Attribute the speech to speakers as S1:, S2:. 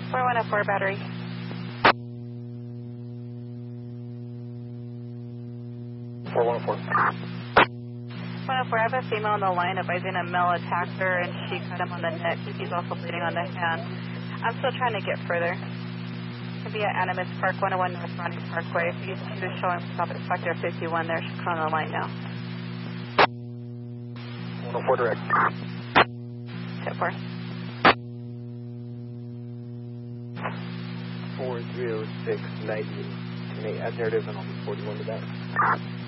S1: 4104 battery.
S2: 4104.
S1: 104, I have a female on the line advising a male attacked her and she cut him on the neck. He's also bleeding on the hand. I'm still trying to get further. Could be at Animus Park, 101 North Ronnie Parkway. He's showing stop at Factor 51 there. She's on the line now.
S2: 104 direct.
S1: 4.
S2: 40690. As narrative and I'll be 41 to that.